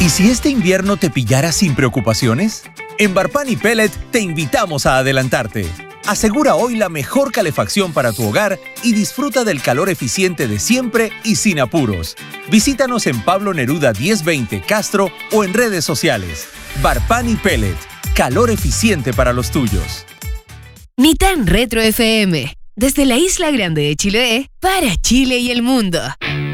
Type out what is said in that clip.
¿Y si este invierno te pillara sin preocupaciones? En Barpan y Pellet te invitamos a adelantarte. Asegura hoy la mejor calefacción para tu hogar y disfruta del calor eficiente de siempre y sin apuros. Visítanos en Pablo Neruda 1020 Castro o en redes sociales. Barpan y Pellet, calor eficiente para los tuyos. Ni tan retro FM, desde la Isla Grande de Chiloé para Chile y el mundo.